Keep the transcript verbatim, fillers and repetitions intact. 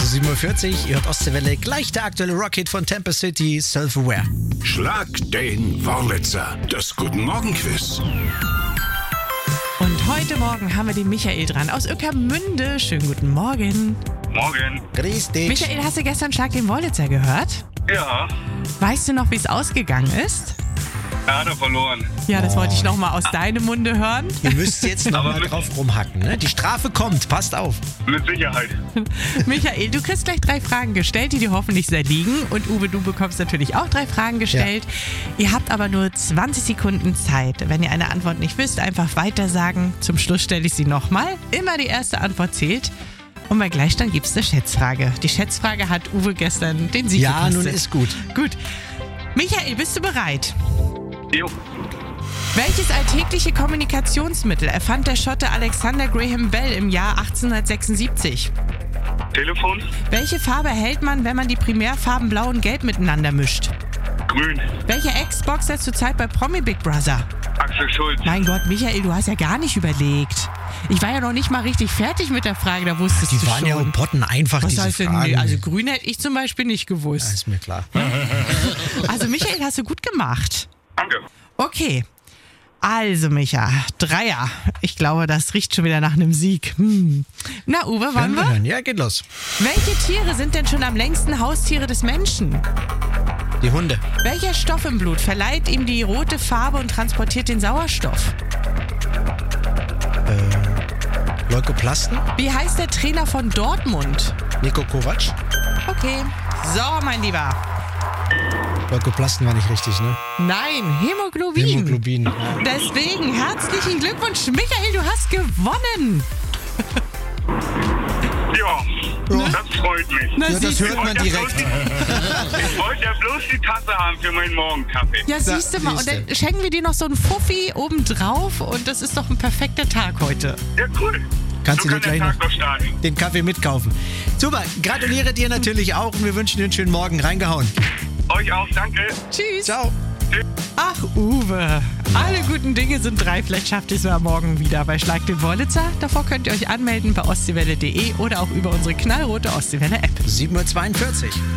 sieben Uhr vierzig, ihr hört Ostseewelle, gleich der aktuelle Rocket von Tempest City, Self-Aware. Schlag den Wurlitzer, das Guten Morgen Quiz. Und heute Morgen haben wir den Michael dran aus Ueckermünde. Schönen guten Morgen. Morgen. Grüß dich. Michael, hast du gestern Schlag den Wurlitzer gehört? Ja, Weißt du noch, wie es ausgegangen ist? er hat er verloren. Ja, das wollte ich nochmal aus deinem Munde hören. Ihr müsst jetzt noch mal drauf rumhacken, ne? Die Strafe kommt, passt auf. Mit Sicherheit. Michael, du kriegst gleich drei Fragen gestellt, die dir hoffentlich sehr liegen. Und Uwe, du bekommst natürlich auch drei Fragen gestellt. Ihr habt aber nur zwanzig Sekunden Zeit. Wenn ihr eine Antwort nicht wisst, einfach weiter sagen. Zum Schluss stelle ich sie nochmal. Immer die erste Antwort zählt. Und bei Gleichstand gibt es eine Schätzfrage. Die Schätzfrage hat Uwe gestern den Sieg Ja, gekostet. nun ist gut. Gut. Michael, bist du bereit? Jo. Welches alltägliche Kommunikationsmittel erfand der Schotte Alexander Graham Bell im Jahr achtzehnhundertsechsundsiebzig? Telefon. Welche Farbe erhält man, wenn man die Primärfarben Blau und Gelb miteinander mischt? Grün. Welcher Ex-Boxer ist zurzeit bei Promi Big Brother? Axel Schulz. Mein Gott, Michael, du hast ja gar nicht überlegt. Ich war ja noch nicht mal richtig fertig mit der Frage, da wusstest Die du waren schon. ja auch potten einfach, Was diese heißt denn, Fragen. nee, also grün hätte ich zum Beispiel nicht gewusst. ist mir klar. Also Michael, hast du gut gemacht. Danke. Okay. Also, Micha, Dreier. Ich glaube, das riecht schon wieder nach einem Sieg. Hm. Na, Uwe, wollen wir? hören? Ja, geht los. Welche Tiere sind denn schon am längsten Haustiere des Menschen? Die Hunde. Welcher Stoff im Blut verleiht ihm die rote Farbe und transportiert den Sauerstoff? Leukoplasten. Wie heißt der Trainer von Dortmund? Niko Kovac. Okay. So, mein Lieber. Leukoplasten war nicht richtig, ne? Nein, Hämoglobin. Hämoglobin. Ja. Deswegen herzlichen Glückwunsch, Michael, du hast gewonnen. Ja, das freut mich. Na, Ja, das siehst du. hört man Ich direkt. wollte ja bloß die Tasse haben für meinen Morgenkaffee. Ja, siehst du mal. Und siehste. dann schenken wir dir noch so einen Fuffi obendrauf und das ist doch ein perfekter Tag heute. Ja, cool. Kannst so du dir kann gleich der noch Tag noch starten. den Kaffee mitkaufen. Super, gratuliere dir natürlich auch und wir wünschen dir einen schönen Morgen. Reingehauen. Euch auch, danke. Tschüss. Ciao. Ach, Uwe. Alle guten Dinge sind drei. Vielleicht schafft ihr es ja morgen wieder bei Schlag den Wurlitzer. Davor könnt ihr euch anmelden bei ostseewelle punkt de oder auch über unsere knallrote Ostseewelle-App. sieben Uhr zweiundvierzig.